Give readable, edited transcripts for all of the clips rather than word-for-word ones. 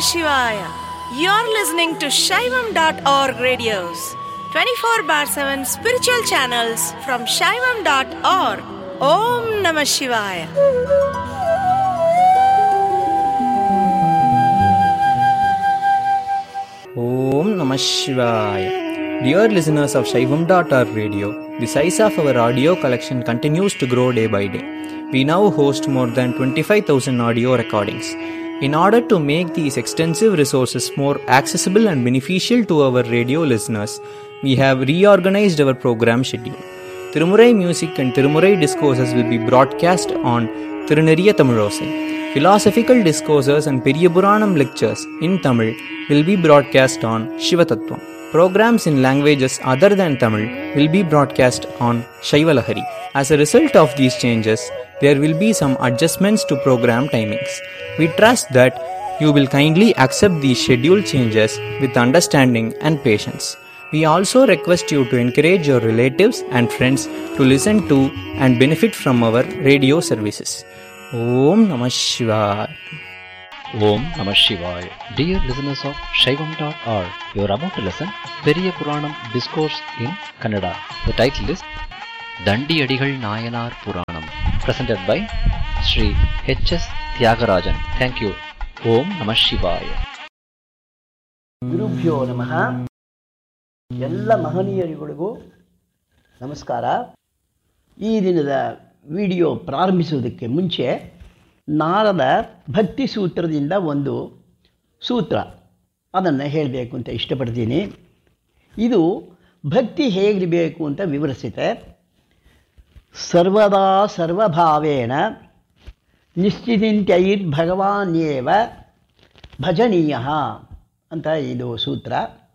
Shivaya. You're listening to Shaivam.org radios, 24 bar 7 spiritual channels from Shaivam.org. Om Namah Shivaya. Om Namah Shivaya. Dear listeners of Shaivam.org radio, the size of our audio collection continues to grow day by day. We now host more than 25,000 audio recordings. In order to make these extensive resources more accessible and beneficial to our radio listeners, we have reorganized our program schedule. Tirumurai music and Tirumurai discourses will be broadcast on Tiruneriya Tamilosai. Philosophical discourses and Periyapuranam lectures in Tamil will be broadcast on Shivatattvam. Programs in languages other than Tamil will be broadcast on Shaivalahari. As a result of these changes, there will be some adjustments to program timings. We trust that you will kindly accept these schedule changes with understanding and patience. We also request you to encourage your relatives and friends to listen to and benefit from our radio services. Om Namah Shivaya. Om Namah Shivaya. Dear listeners of Shaivam.org, you are about to listen Periyapuranam Discourse in Kannada. The title is Dandi Adigal Nayanar Puranam, presented by Sri H.S. Tyagarajan. Thank you. Om Namah Shivaya. ಗುರುಭ್ಯೋ ನಮಃ. ಎಲ್ಲ ಮಹನೀಯರಿಗಳಿಗೂ ನಮಸ್ಕಾರ. ಈ ದಿನದ video ಪ್ರಾರಂಭಿಸುವುದಕ್ಕೆ ಮುಂಚೆ ನಾರದ ಭಕ್ತಿ ಸೂತ್ರದಿಂದ ಒಂದು ಸೂತ್ರ ಅದನ್ನು ಹೇಳಬೇಕು ಅಂತ ಇಷ್ಟಪಡ್ತೀನಿ. ಇದು ಭಕ್ತಿ ಹೇಗಿರಬೇಕು ಅಂತ ವಿವರಿಸುತ್ತೆ. ಸರ್ವದಾ ಸರ್ವಭಾವೇನ ನಿಶ್ಚಿತಿಂತ್ಯೈರ್ ಭಗವಾನ್ಯೇವ ಭಜನೀಯ ಅಂತ ಇದು ಸೂತ್ರ.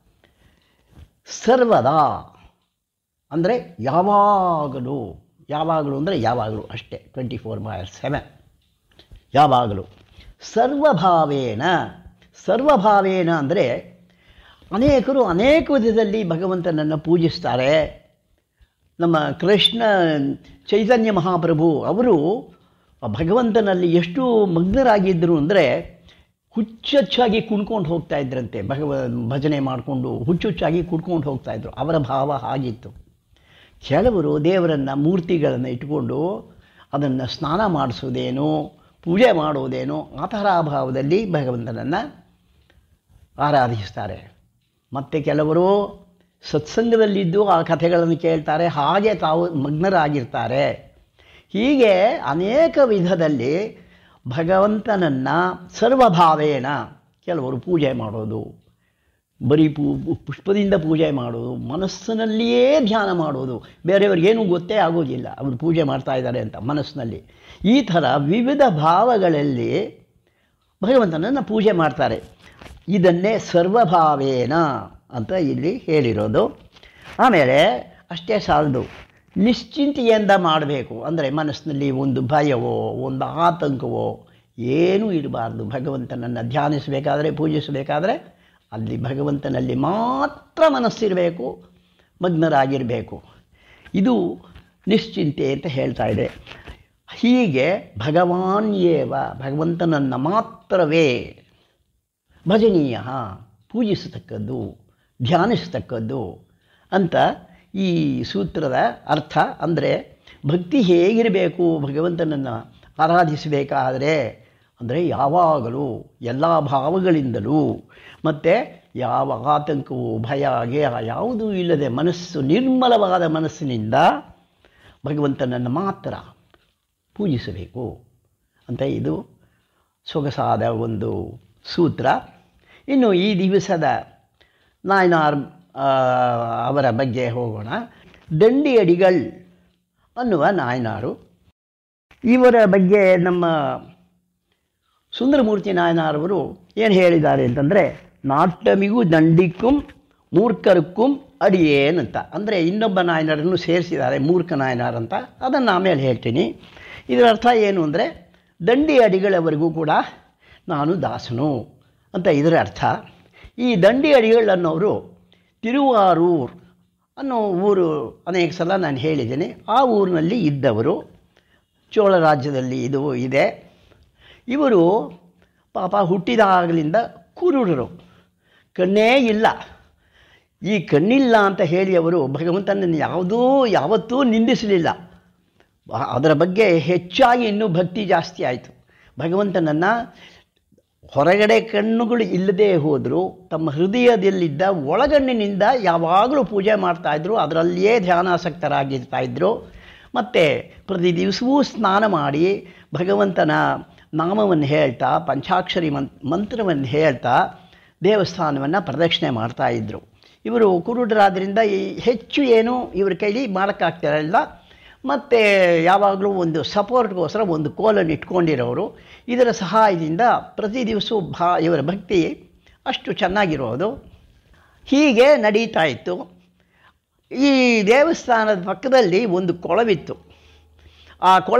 ಸರ್ವದಾ ಅಂದರೆ ಯಾವಾಗಲೂ, ಯಾವಾಗಲೂ ಅಂದರೆ ಯಾವಾಗಲೂ ಅಷ್ಟೇ, 24/7 ಯಾವಾಗಲೂ. ಸರ್ವಭಾವೇನ, ಸರ್ವಭಾವೇನ ಅಂದರೆ ಅನೇಕರು ಅನೇಕ ವಿಧದಲ್ಲಿ ಭಗವಂತನನ್ನು ಪೂಜಿಸ್ತಾರೆ. ನಮ್ಮ ಕೃಷ್ಣ ಚೈತನ್ಯ ಮಹಾಪ್ರಭು ಅವರು ಭಗವಂತನಲ್ಲಿ ಎಷ್ಟು ಮಗ್ನರಾಗಿದ್ದರು ಅಂದರೆ ಹುಚ್ಚುಚ್ಚಾಗಿ ಕುಣ್ಕೊಂಡು ಹೋಗ್ತಾ ಇದ್ರಂತೆ. ಭಜನೆ ಮಾಡಿಕೊಂಡು ಹುಚ್ಚುಚ್ಚಾಗಿ ಕುಡ್ಕೊಂಡು ಹೋಗ್ತಾಯಿದ್ರು. ಅವರ ಭಾವ ಹಾಗಿತ್ತು. ಕೆಲವರು ದೇವರನ್ನು ಮೂರ್ತಿಗಳನ್ನು ಇಟ್ಕೊಂಡು ಅದನ್ನು ಸ್ನಾನ ಮಾಡಿಸೋದೇನೋ ಪೂಜೆ ಮಾಡೋದೇನೋ ಆ ಥರ ಭಾವದಲ್ಲಿ ಭಗವಂತನನ್ನು ಆರಾಧಿಸ್ತಾರೆ. ಮತ್ತು ಕೆಲವರು ಸತ್ಸಂಗದಲ್ಲಿದ್ದು ಆ ಕಥೆಗಳನ್ನು ಕೇಳ್ತಾರೆ, ಹಾಗೆ ತಾವು ಮಗ್ನರಾಗಿರ್ತಾರೆ. ಹೀಗೆ ಅನೇಕ ವಿಧದಲ್ಲಿ ಭಗವಂತನನ್ನು ಸರ್ವಭಾವೇನ ಕೆಲವರು ಪೂಜೆ ಮಾಡೋದು, ಬರೀ ಪುಷ್ಪದಿಂದ ಪೂಜೆ ಮಾಡೋದು, ಮನಸ್ಸಿನಲ್ಲಿಯೇ ಧ್ಯಾನ ಮಾಡೋದು, ಬೇರೆಯವ್ರಿಗೇನೂ ಗೊತ್ತೇ ಆಗೋದಿಲ್ಲ ಅವರು ಪೂಜೆ ಮಾಡ್ತಾ ಇದ್ದಾರೆ ಅಂತ ಮನಸ್ಸಿನಲ್ಲಿ. ಈ ಥರ ವಿವಿಧ ಭಾವಗಳಲ್ಲಿ ಭಗವಂತನನ್ನು ಪೂಜೆ ಮಾಡ್ತಾರೆ. ಇದನ್ನೇ ಸರ್ವಭಾವೇನ ಅಂತ ಇಲ್ಲಿ ಹೇಳಿರೋದು. ಆಮೇಲೆ ಅಷ್ಟೇ ಸಾಲದು, ನಿಶ್ಚಿಂತೆಯಿಂದ ಮಾಡಬೇಕು. ಅಂದರೆ ಮನಸ್ಸಿನಲ್ಲಿ ಒಂದು ಭಯವೋ ಒಂದು ಆತಂಕವೋ ಏನೂ ಇರಬಾರ್ದು. ಭಗವಂತನನ್ನು ಧ್ಯಾನಿಸಬೇಕಾದ್ರೆ ಪೂಜಿಸಬೇಕಾದ್ರೆ ಅಲ್ಲಿ ಭಗವಂತನಲ್ಲಿ ಮಾತ್ರ ಮನಸ್ಸಿರಬೇಕು, ಮಗ್ನರಾಗಿರಬೇಕು. ಇದು ನಿಶ್ಚಿಂತೆ ಅಂತ ಹೇಳ್ತಾ ಇದೆ. ಹೀಗೆ ಭಗವಾನ್ಯೇವ, ಭಗವಂತನನ್ನು ಮಾತ್ರವೇ ಭಜನೀಯ, ಪೂಜಿಸತಕ್ಕದ್ದು, ಧ್ಯಾನಿಸತಕ್ಕದ್ದು ಅಂತ ಈ ಸೂತ್ರದ ಅರ್ಥ. ಅಂದರೆ ಭಕ್ತಿ ಹೇಗಿರಬೇಕು, ಭಗವಂತನನ್ನು ಆರಾಧಿಸಬೇಕಾದರೆ ಅಂದರೆ ಯಾವಾಗಲೂ ಎಲ್ಲ ಭಾವಗಳಿಂದಲೂ, ಮತ್ತು ಯಾವ ಆತಂಕವೂ ಭಯ ಗೇಹ ಯಾವುದೂ ಇಲ್ಲದೆ ಮನಸ್ಸು ನಿರ್ಮಲವಾದ ಮನಸ್ಸಿನಿಂದ ಭಗವಂತನನ್ನು ಮಾತ್ರ ಪೂಜಿಸಬೇಕು ಅಂತ ಇದು ಸೊಗಸಾದ ಒಂದು ಸೂತ್ರ. ಇನ್ನು ಈ ದಿವಸದ ನಾಯನಾರ್ ಅವರ ಬಗ್ಗೆ ಹೋಗೋಣ. ದಂಡಿ ಅಡಿಗಳ್ ಅನ್ನುವ ನಾಯನಾರು. ಇವರ ಬಗ್ಗೆ ನಮ್ಮ ಸುಂದರಮೂರ್ತಿ ನಾಯನಾರವರು ಏನು ಹೇಳಿದ್ದಾರೆ ಅಂತಂದರೆ, ನಾಟಮಿಗೂ ದಂಡಿಕ್ಕುಂ ಮೂರ್ಖರಕ್ಕುಂ ಅಡಿಯೇನ್ ಅಂತ. ಅಂದರೆ ಇನ್ನೊಬ್ಬ ನಾಯನರನ್ನು ಸೇರಿಸಿದ್ದಾರೆ, ಮೂರ್ಖ ನಾಯನಾರ್ ಅಂತ. ಅದನ್ನು ಆಮೇಲೆ ಹೇಳ್ತೀನಿ. ಇದರ ಅರ್ಥ ಏನು ಅಂದರೆ, ದಂಡಿ ಅಡಿಗಳವರೆಗೂ ಕೂಡ ನಾನು ದಾಸನು ಅಂತ ಇದರ ಅರ್ಥ. ಈ ದಂಡಿ ಅಡಿಗಳು ಅನ್ನೋರು ತಿರುವಾರೂರ್ ಅನ್ನೋ ಊರು ಅನೇಕ ಸಲ ನಾನು ಹೇಳಿದ್ದೇನೆ. ಆ ಊರಿನಲ್ಲಿ ಇದ್ದವರು. ಚೋಳ ರಾಜ್ಯದಲ್ಲಿ ಇದು ಇದೆ. ಇವರು ಪಾಪ ಹುಟ್ಟಿದಾಗಲಿಂದ ಕುರುಡರು, ಕಣ್ಣೇ ಇಲ್ಲ. ಈ ಕಣ್ಣಿಲ್ಲ ಅಂತ ಹೇಳಿ ಅವರು ಭಗವಂತನನ್ನು ಯಾವತ್ತೂ ನಿಂದಿಸಲಿಲ್ಲ. ಅದರ ಬಗ್ಗೆ ಹೆಚ್ಚಾಗಿ ಇನ್ನೂ ಭಕ್ತಿ ಜಾಸ್ತಿ ಆಯಿತು. ಭಗವಂತನನ್ನು ಹೊರಗಡೆ ಕಣ್ಣುಗಳು ಇಲ್ಲದೆ ಹೋದರೂ ತಮ್ಮ ಹೃದಯದಲ್ಲಿದ್ದ ಒಳಗಣ್ಣಿನಿಂದ ಯಾವಾಗಲೂ ಪೂಜೆ ಮಾಡ್ತಾಯಿದ್ರು, ಅದರಲ್ಲಿಯೇ ಧ್ಯಾನಾಸಕ್ತರಾಗಿರ್ತಾಯಿದ್ರು. ಮತ್ತು ಪ್ರತಿ ದಿವಸವೂ ಸ್ನಾನ ಮಾಡಿ ಭಗವಂತನ ನಾಮವನ್ನು ಹೇಳ್ತಾ, ಪಂಚಾಕ್ಷರಿ ಮಂತ್ರವನ್ನು ಹೇಳ್ತಾ ದೇವಸ್ಥಾನವನ್ನು ಪ್ರದಕ್ಷಿಣೆ ಮಾಡ್ತಾಯಿದ್ರು. ಇವರು ಕುರುಡರಾದ್ದರಿಂದ ಹೆಚ್ಚು ಏನು ಇವ್ರ ಕೈಲಿ ಮಾಡೋಕ್ಕಾಗ್ತಿರಲಿಲ್ಲ. ಮತ್ತು ಯಾವಾಗಲೂ ಒಂದು ಸಪೋರ್ಟ್ಗೋಸ್ಕರ ಒಂದು ಕೋಲನ್ನು ಇಟ್ಕೊಂಡಿರೋರು. ಇದರ ಸಹಾಯದಿಂದ ಪ್ರತಿ ದಿವಸವೂ ಇವರ ಭಕ್ತಿ ಅಷ್ಟು ಚೆನ್ನಾಗಿರೋದು. ಹೀಗೆ ನಡೀತಾ ಇತ್ತು. ಈ ದೇವಸ್ಥಾನದ ಪಕ್ಕದಲ್ಲಿ ಒಂದು ಕೊಳವಿತ್ತು. ಆ ಕೊಳ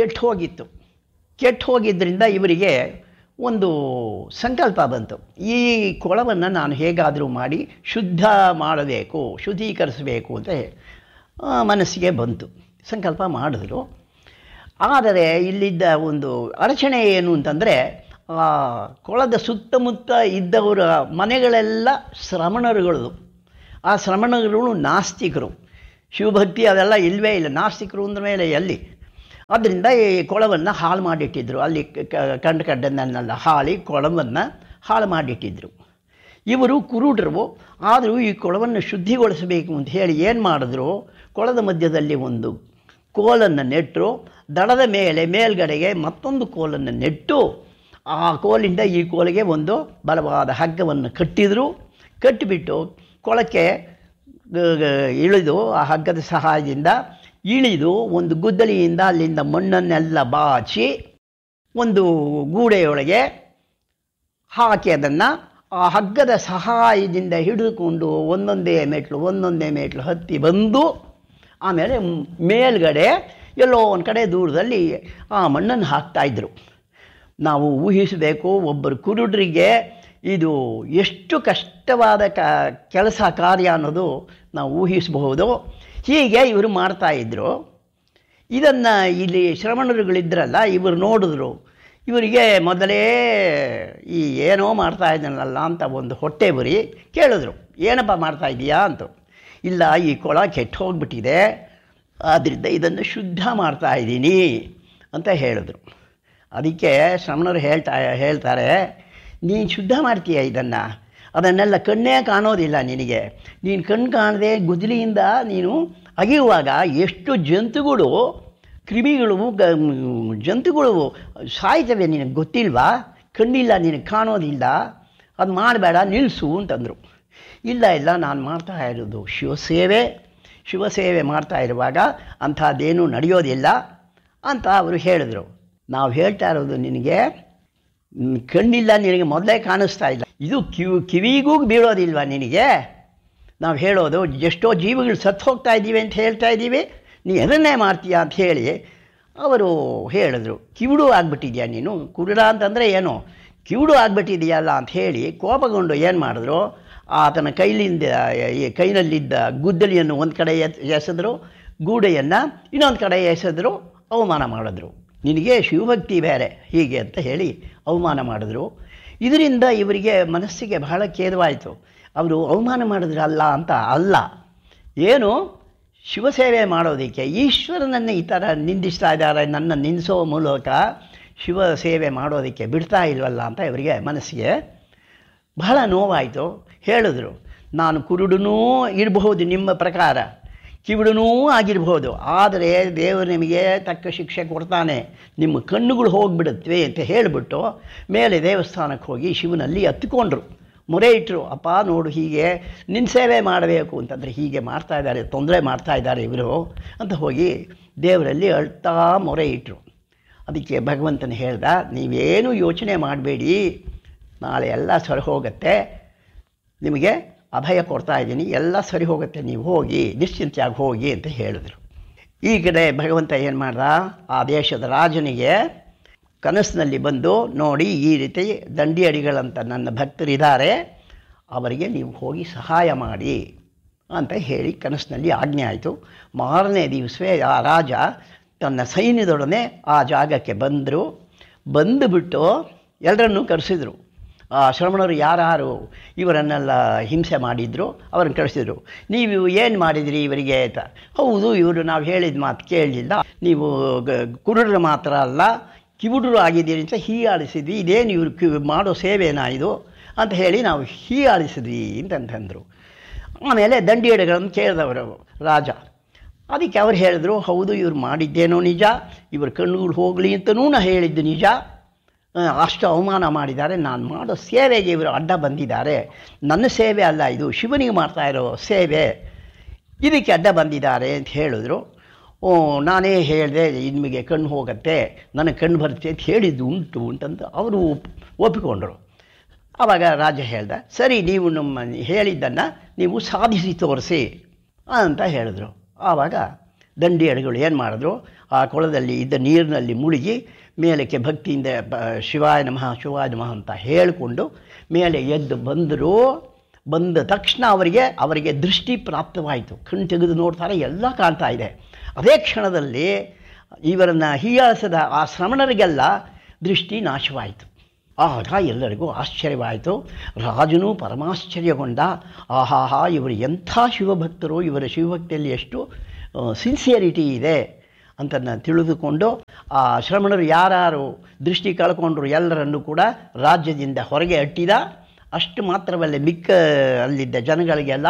ಕೆಟ್ಟು ಹೋಗಿದ್ದರಿಂದ ಇವರಿಗೆ ಒಂದು ಸಂಕಲ್ಪ ಬಂತು. ಈ ಕೊಳವನ್ನು ನಾನು ಹೇಗಾದರೂ ಮಾಡಿ ಶುದ್ಧೀಕರಿಸಬೇಕು ಅಂತ ಮನಸ್ಸಿಗೆ ಬಂತು. ಸಂಕಲ್ಪ ಮಾಡಿದ್ರು. ಆದರೆ ಇಲ್ಲಿದ್ದ ಒಂದು ಅಡಚಣೆ ಏನು ಅಂತಂದರೆ, ಆ ಕೊಳದ ಸುತ್ತಮುತ್ತ ಇದ್ದವರ ಮನೆಗಳೆಲ್ಲ ಶ್ರಮಣರುಗಳು. ಆ ಶ್ರಮಣರುಗಳು ನಾಸ್ತಿಕರು, ಶಿವಭಕ್ತಿ ಅದೆಲ್ಲ ಇಲ್ಲವೇ ಇಲ್ಲ. ನಾಸ್ತಿಕರು ಅಂದ ಮೇಲೆ ಎಲ್ಲಿ? ಆದ್ದರಿಂದ ಈ ಕೊಳವನ್ನು ಹಾಳು ಮಾಡಿಟ್ಟಿದ್ರು. ಅಲ್ಲಿ ಕಡ್ಡನ್ನೆಲ್ಲ ಕೊಳವನ್ನು ಹಾಳು ಮಾಡಿಟ್ಟಿದ್ರು. ಇವರು ಕುರುಡರು, ಆದರೂ ಈ ಕೊಳವನ್ನು ಶುದ್ಧಿಗೊಳಿಸಬೇಕು ಅಂತ ಹೇಳಿ ಏನು ಮಾಡಿದ್ರು, ಕೊಳದ ಮಧ್ಯದಲ್ಲಿ ಒಂದು ಕೋಲನ್ನು ನೆಟ್ಟರು. ದಡದ ಮೇಲ್ಗಡೆಗೆ ಮತ್ತೊಂದು ಕೋಲನ್ನು ನೆಟ್ಟು ಆ ಕೋಲಿಂದ ಈ ಕೋಲಿಗೆ ಒಂದು ಬಲವಾದ ಹಗ್ಗವನ್ನು ಕಟ್ಟಿಬಿಟ್ಟು ಕೊಳಕ್ಕೆ ಇಳಿದು ಆ ಹಗ್ಗದ ಸಹಾಯದಿಂದ ಇಳಿದು ಒಂದು ಗುದ್ದಲಿಯಿಂದ ಅಲ್ಲಿಂದ ಮಣ್ಣನ್ನೆಲ್ಲ ಬಾಚಿ ಒಂದು ಗೂಡೆಯೊಳಗೆ ಹಾಕಿ ಅದನ್ನು ಆ ಹಗ್ಗದ ಸಹಾಯದಿಂದ ಹಿಡಿದುಕೊಂಡು ಒಂದೊಂದೇ ಮೆಟ್ಲು ಹತ್ತಿ ಬಂದು ಆಮೇಲೆ ಮೇಲ್ಗಡೆ ಎಲ್ಲೋ ಒಂದು ಕಡೆ ದೂರದಲ್ಲಿ ಆ ಮಣ್ಣನ್ನು ಹಾಕ್ತಾಯಿದ್ರು. ನಾವು ಊಹಿಸಬೇಕು, ಒಬ್ಬರು ಕುರುಡರಿಗೆ ಇದು ಎಷ್ಟು ಕಷ್ಟವಾದ ಕೆಲಸ ಕಾರ್ಯ ಅನ್ನೋದು ನಾವು ಊಹಿಸಬಹುದು. ಹೀಗೆ ಇವರು ಮಾಡ್ತಾಯಿದ್ರು. ಇದನ್ನು ಇಲ್ಲಿ ಶ್ರಮಣರುಗಳಿದ್ರಲ್ಲ, ಇವರು ನೋಡಿದ್ರು. ಇವರಿಗೆ ಮೊದಲೇ ಈ ಏನೋ ಮಾಡ್ತಾಯಿದ್ದಾನಲ್ಲ ಅಂತ ಒಂದು ಹೊಟ್ಟೆ ಬರಿ ಕೇಳಿದ್ರು, ಏನಪ್ಪ ಮಾಡ್ತಾಯಿದ್ದೀಯಾ ಅಂತ. ಇಲ್ಲ, ಈ ಕೊಳ ಕೆಟ್ಟು ಹೋಗ್ಬಿಟ್ಟಿದೆ, ಆದ್ದರಿಂದ ಇದನ್ನು ಶುದ್ಧ ಮಾಡ್ತಾಯಿದ್ದೀನಿ ಅಂತ ಹೇಳಿದ್ರು. ಅದಕ್ಕೆ ಶ್ರಮಣರು ಹೇಳ್ತಾರೆ, ನೀನು ಶುದ್ಧ ಮಾಡ್ತೀಯ ಅದನ್ನೆಲ್ಲ ಕಣ್ಣೇ ಕಾಣೋದಿಲ್ಲ ನಿನಗೆ. ನೀನು ಕಣ್ಣು ಕಾಣದೆ ಗುದ್ದಲಿಯಿಂದ ನೀನು ಅಗೆಯುವಾಗ ಎಷ್ಟು ಜಂತುಗಳು ಸಾಯ್ತವೆ, ನಿನಗೆ ಗೊತ್ತಿಲ್ವಾ? ಕಣ್ಣಿಲ್ಲ, ನಿನಗೆ ಕಾಣೋದಿಲ್ಲ, ಅದು ಮಾಡಬೇಡ, ನಿಲ್ಲಿಸು ಅಂತಂದರು. ಇಲ್ಲ ನಾನು ಮಾಡ್ತಾ ಇರೋದು ಶಿವಸೇವೆ ಮಾಡ್ತಾ ಇರುವಾಗ ಅಂಥದ್ದೇನೂ ನಡೆಯೋದಿಲ್ಲ ಅಂತ ಅವರು ಹೇಳಿದರು. ನಾವು ಹೇಳ್ತಾ ಇರೋದು, ನಿನಗೆ ಕಣ್ಣಿಲ್ಲ, ನಿನಗೆ ಮೊದಲೇ ಕಾಣಿಸ್ತಾ ಇಲ್ಲ, ಇದು ಕಿವಿಗೂ ಬೀಳೋದಿಲ್ವ ನಿನಗೆ? ನಾವು ಹೇಳೋದು ಎಷ್ಟೋ ಜೀವಿಗಳು ಸತ್ತು ಹೋಗ್ತಾ ಇದ್ದೀವಿ ಅಂತ ಹೇಳ್ತಾ ಇದ್ದೀವಿ, ನೀ ಅದನ್ನೇ ಮಾಡ್ತೀಯ ಅಂತ ಹೇಳಿ ಅವರು ಹೇಳಿದ್ರು. ಕಿವುಡು ಆಗಿಬಿಟ್ಟಿದ್ಯಾ ನೀನು? ಕುರುಡ ಅಂತಂದರೆ ಏನು, ಕಿವುಡು ಆಗಿಬಿಟ್ಟಿದೆಯಲ್ಲ ಅಂತ ಹೇಳಿ ಕೋಪಗೊಂಡು ಏನು ಮಾಡಿದ್ರು, ಆತನ ಕೈನಲ್ಲಿದ್ದ ಗುದ್ದಲಿಯನ್ನು ಒಂದು ಕಡೆ ಎಸೆದ್ರು, ಗೂಡೆಯನ್ನು ಇನ್ನೊಂದು ಕಡೆ ಎಸೆದ್ರು, ಅವಮಾನ ಮಾಡಿದ್ರು. ನಿನಗೆ ಶಿವಭಕ್ತಿ ಬೇರೆ ಹೀಗೆ ಅಂತ ಹೇಳಿ ಅವಮಾನ ಮಾಡಿದ್ರು. ಇದರಿಂದ ಇವರಿಗೆ ಮನಸ್ಸಿಗೆ ಬಹಳ ಖೇದವಾಯಿತು. ಅವರು ಅವಮಾನ ಮಾಡಿದ್ರಲ್ಲ ಅಂತ ಅಲ್ಲ, ಏನು ಶಿವಸೇವೆ ಮಾಡೋದಕ್ಕೆ ಈಶ್ವರನನ್ನೇ ಈ ಥರ ನಿಂದಿಸ್ತಾ ಇದ್ದಾರೆ, ನನ್ನ ನಿಂದಿಸೋ ಮೂಲಕ ಶಿವ ಸೇವೆ ಮಾಡೋದಕ್ಕೆ ಬಿಡ್ತಾ ಇಲ್ವಲ್ಲ ಅಂತ ಇವರಿಗೆ ಮನಸ್ಸಿಗೆ ಬಹಳ ನೋವಾಯಿತು. ಹೇಳಿದ್ರು, ನಾನು ಕುರುಡನೂ ಇರಬಹುದು, ನಿಮ್ಮ ಪ್ರಕಾರ ಕಿವುಡನೂ ಆಗಿರ್ಬೋದು, ಆದರೆ ದೇವರು ನಿಮಗೆ ತಕ್ಕ ಶಿಕ್ಷೆ ಕೊಡ್ತಾನೆ, ನಿಮ್ಮ ಕಣ್ಣುಗಳು ಹೋಗಿಬಿಡುತ್ತವೆ ಅಂತ ಹೇಳಿಬಿಟ್ಟು ಮೇಲೆ ದೇವಸ್ಥಾನಕ್ಕೆ ಹೋಗಿ ಶಿವನಲ್ಲಿ ಹತ್ತಿಕೊಂಡ್ರು, ಮೊರೆ ಇಟ್ಟರು. ಅಪ್ಪ ನೋಡು, ಹೀಗೆ ನಿನ್ನ ಸೇವೆ ಮಾಡಬೇಕು ಅಂತಂದರೆ ಹೀಗೆ ಮಾಡ್ತಾಯಿದ್ದಾರೆ, ತೊಂದರೆ ಮಾಡ್ತಾಯಿದ್ದಾರೆ ಇವರು ಅಂತ ಹೋಗಿ ದೇವರಲ್ಲಿ ಅಳ್ತಾ ಮೊರೆ ಇಟ್ಟರು. ಅದಕ್ಕೆ ಭಗವಂತನ ಹೇಳ್ದ, ನೀವೇನು ಯೋಚನೆ ಮಾಡಬೇಡಿ, ನಾಳೆ ಎಲ್ಲ ಸರಿ ಹೋಗುತ್ತೆ, ನಿಮಗೆ ಅಭಯ ಕೊಡ್ತಾ ಇದ್ದೀನಿ, ಎಲ್ಲ ಸರಿ ಹೋಗುತ್ತೆ, ನೀವು ಹೋಗಿ ನಿಶ್ಚಿಂತೆಯಾಗಿ ಹೋಗಿ ಅಂತ ಹೇಳಿದ್ರು. ಈ ಕಡೆ ಭಗವಂತ ಏನು ಮಾಡ್ದ, ಆ ದೇಶದ ರಾಜನಿಗೆ ಕನಸಿನಲ್ಲಿ ಬಂದು, ನೋಡಿ ಈ ರೀತಿ ದಂಡಿಯಡಿಗಳಂತ ನನ್ನ ಭಕ್ತರಿದ್ದಾರೆ, ಅವರಿಗೆ ನೀವು ಹೋಗಿ ಸಹಾಯ ಮಾಡಿ ಅಂತ ಹೇಳಿ ಕನಸಿನಲ್ಲಿ ಆಜ್ಞೆ ಆಯಿತು. ಮಾರನೇ ದಿವಸವೇ ಆ ರಾಜ ತನ್ನ ಸೈನ್ಯದೊಡನೆ ಆ ಜಾಗಕ್ಕೆ ಬಂದುಬಿಟ್ಟು ಎಲ್ಲರನ್ನೂ ಕರೆಸಿದರು. ಶ್ರಮಣರು ಯಾರು ಇವರನ್ನೆಲ್ಲ ಹಿಂಸೆ ಮಾಡಿದ್ರು, ಅವರನ್ನು ಕಳಿಸಿದ್ರು. ನೀವು ಏನು ಮಾಡಿದಿರಿ ಇವರಿಗೆ ಅಂತ. ಹೌದು, ಇವರು ನಾವು ಹೇಳಿದ ಮಾತು ಕೇಳಲಿಲ್ಲ, ನೀವು ಕುರುಡರು ಮಾತ್ರ ಅಲ್ಲ ಕಿವುಡರು ಆಗಿದ್ದೀರಿ ಅಂತ ಹೀಯಾಳಿಸಿದ್ವಿ, ಇದೇನು ಇವರು ಮಾಡೋ ಸೇವೆನಾ ಇದು ಅಂತ ಹೇಳಿ ನಾವು ಹೀಯಾಳಿಸಿದ್ವಿ ಅಂತಂತಂದರು. ಆಮೇಲೆ ದಂಡಿಯಡಿಗಳನ್ನು ಕೇಳಿದವರು ರಾಜ. ಅದಕ್ಕೆ ಅವ್ರು ಹೇಳಿದ್ರು, ಹೌದು ಇವ್ರು ಮಾಡಿದ್ದೇನೋ ನಿಜ, ಇವ್ರ ಕಣ್ಣುಗಳು ಹೋಗಲಿ ಅಂತನೂ ನಾ ಹೇಳಿದ್ದು ನಿಜ, ಅಷ್ಟು ಅವಮಾನ ಮಾಡಿದ್ದಾರೆ, ನಾನು ಮಾಡೋ ಸೇವೆಗೆ ಇವರು ಅಡ್ಡ ಬಂದಿದ್ದಾರೆ, ನನ್ನ ಸೇವೆ ಅಲ್ಲ ಇದು, ಶಿವನಿಗೆ ಮಾಡ್ತಾ ಇರೋ ಸೇವೆ, ಇದಕ್ಕೆ ಅಡ್ಡ ಬಂದಿದ್ದಾರೆ ಅಂತ ಹೇಳಿದ್ರು. ನಾನೇ ಹೇಳಿದೆ ನಿಮಗೆ ಕಣ್ಣು ಹೋಗುತ್ತೆ, ನನಗೆ ಕಣ್ಣು ಬರುತ್ತೆ ಅಂತ ಹೇಳಿದ್ದು ಉಂಟು ಅಂತಂದು ಅವರು ಒಪ್ಪಿಕೊಂಡ್ರು. ಆವಾಗ ರಾಜ ಹೇಳ್ದ, ಸರಿ ನೀವು ನಮ್ಮ ಹೇಳಿದ್ದನ್ನು ನೀವು ಸಾಧಿಸಿ ತೋರಿಸಿ ಅಂತ ಹೇಳಿದ್ರು. ಆವಾಗ ದಂಡಿಯಡಿಗಳು ಏನು ಮಾಡಿದ್ರು, ಆ ಕೊಳದಲ್ಲಿ ಇದ್ದ ನೀರಿನಲ್ಲಿ ಮುಳುಗಿ ಮೇಲಕ್ಕೆ ಭಕ್ತಿಯಿಂದ ಶಿವಾಯ ನಮಃ ಶಿವಾಯ ನಮಃ ಅಂತ ಹೇಳಿಕೊಂಡು ಮೇಲೆ ಎದ್ದು ಬಂದರು. ಬಂದ ತಕ್ಷಣ ಅವರಿಗೆ ದೃಷ್ಟಿ ಪ್ರಾಪ್ತವಾಯಿತು. ಕಣ್ಣು ತೆಗೆದು ನೋಡ್ತಾರೆ, ಎಲ್ಲ ಕಾಣ್ತಾ ಇದೆ. ಅದೇ ಕ್ಷಣದಲ್ಲಿ ಇವರನ್ನು ಹೀಯಾಳಿಸಿದ ಆ ಶ್ರಮಣರಿಗೆಲ್ಲ ದೃಷ್ಟಿ ನಾಶವಾಯಿತು. ಆಗ ಎಲ್ಲರಿಗೂ ಆಶ್ಚರ್ಯವಾಯಿತು. ರಾಜನೂ ಪರಮಾಶ್ಚರ್ಯಗೊಂಡ. ಆಹಾಹಾ, ಇವರು ಎಂಥ ಶಿವಭಕ್ತರು, ಇವರ ಶಿವಭಕ್ತಿಯಲ್ಲಿ ಎಷ್ಟು ಸಿನ್ಸಿಯರಿಟಿ ಇದೆ ಅಂತ ತಿಳಿದುಕೊಂಡು ಆ ಶ್ರಮಣರು ಯಾರು ದೃಷ್ಟಿ ಕಳ್ಕೊಂಡ್ರು ಎಲ್ಲರನ್ನೂ ಕೂಡ ರಾಜ್ಯದಿಂದ ಹೊರಗೆ ಅಟ್ಟಿದ. ಅಷ್ಟು ಮಾತ್ರವಲ್ಲೇ ಮಿಕ್ಕ ಅಲ್ಲಿದ್ದ ಜನಗಳಿಗೆಲ್ಲ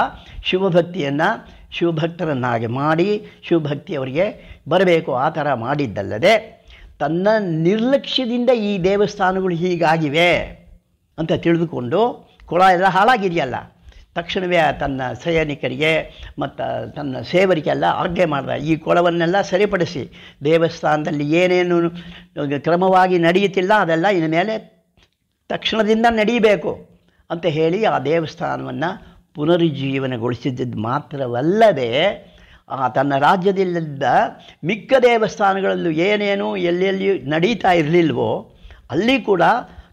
ಶಿವಭಕ್ತರನ್ನಾಗಿ ಮಾಡಿ ಶಿವಭಕ್ತಿ ಅವರಿಗೆ ಬರಬೇಕು ಆ ಥರ ಮಾಡಿದ್ದಲ್ಲದೆ, ತನ್ನ ನಿರ್ಲಕ್ಷ್ಯದಿಂದ ಈ ದೇವಸ್ಥಾನಗಳು ಹೀಗಾಗಿವೆ ಅಂತ ತಿಳಿದುಕೊಂಡು, ಕೊಳ ಎಲ್ಲ ಹಾಳಾಗಿದೆಯಲ್ಲ, ತಕ್ಷಣವೇ ತನ್ನ ಸೈನಿಕರಿಗೆ ಮತ್ತು ತನ್ನ ಸೇವರಿಗೆಲ್ಲ ಆಜ್ಞೆ ಮಾಡಿದ, ಈ ಕೊಳವನ್ನೆಲ್ಲ ಸರಿಪಡಿಸಿ ದೇವಸ್ಥಾನದಲ್ಲಿ ಏನೇನು ಕ್ರಮವಾಗಿ ನಡೆಯುತ್ತಿಲ್ಲ ಅದೆಲ್ಲ ಇನ್ನು ಮೇಲೆ ತಕ್ಷಣದಿಂದ ನಡೀಬೇಕು ಅಂತ ಹೇಳಿ ಆ ದೇವಸ್ಥಾನವನ್ನು ಪುನರುಜ್ಜೀವನಗೊಳಿಸಿದ್ದು ಮಾತ್ರವಲ್ಲದೆ, ತನ್ನ ರಾಜ್ಯದಲ್ಲಿದ್ದ ಮಿಕ್ಕ ದೇವಸ್ಥಾನಗಳಲ್ಲೂ ಏನೇನು ಎಲ್ಲೆಲ್ಲಿ ನಡೀತಾ ಇರಲಿಲ್ವೋ ಅಲ್ಲಿ ಕೂಡ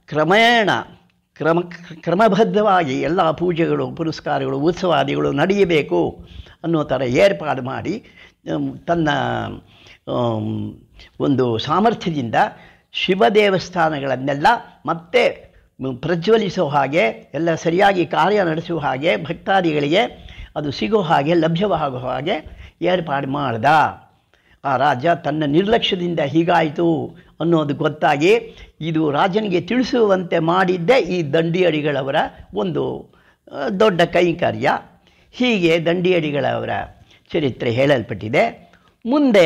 ಕ್ರಮಬದ್ಧವಾಗಿ ಎಲ್ಲ ಪೂಜೆಗಳು ಪುರಸ್ಕಾರಗಳು ಉತ್ಸವಾದಿಗಳು ನಡೆಯಬೇಕು ಅನ್ನೋ ಥರ ಏರ್ಪಾಡು ಮಾಡಿ ತನ್ನ ಒಂದು ಸಾಮರ್ಥ್ಯದಿಂದ ಶಿವ ದೇವಸ್ಥಾನಗಳನ್ನೆಲ್ಲ ಮತ್ತೆ ಪ್ರಜ್ವಲಿಸೋ ಹಾಗೆ, ಎಲ್ಲ ಸರಿಯಾಗಿ ಕಾರ್ಯ ನಡೆಸುವ ಹಾಗೆ, ಭಕ್ತಾದಿಗಳಿಗೆ ಅದು ಸಿಗೋ ಹಾಗೆ, ಲಭ್ಯವಾಗೋ ಹಾಗೆ ಏರ್ಪಾಡು ಮಾಡ್ದ. ಆ ರಾಜ ತನ್ನ ನಿರ್ಲಕ್ಷ್ಯದಿಂದ ಹೀಗಾಯಿತು ಅನ್ನೋದು ಗೊತ್ತಾಗಿ ಇದು ರಾಜನಿಗೆ ತಿಳಿಸುವಂತೆ ಮಾಡಿದ್ದೇ ಈ ದಂಡಿಯಡಿಗಳವರ ಒಂದು ದೊಡ್ಡ ಕೈಂಕರ್ಯ. ಹೀಗೆ ದಂಡಿಯಡಿಗಳವರ ಚರಿತ್ರೆ ಹೇಳಲ್ಪಟ್ಟಿದೆ. ಮುಂದೆ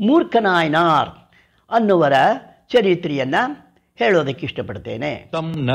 ಮೂರ್ಖನಾಯನಾರ್ ಅನ್ನುವರ ಚರಿತ್ರೆಯನ್ನು ಹೇಳೋದಕ್ಕೆ ಇಷ್ಟಪಡ್ತೇನೆ. ತಂ ನ